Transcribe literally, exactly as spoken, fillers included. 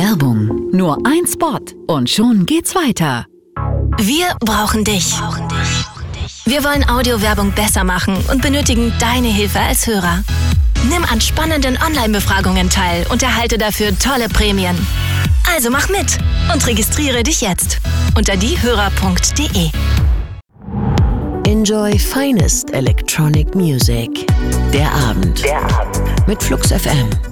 Werbung. Nur ein Spot und schon geht's weiter. Wir brauchen dich. Wir wollen Audiowerbung besser machen und benötigen deine Hilfe als Hörer. Nimm an spannenden Online-Befragungen teil und erhalte dafür tolle Prämien. Also mach mit und registriere dich jetzt unter diehörer punkt de. Enjoy finest electronic music. Der Abend. Der Abend. Mit Flux F M.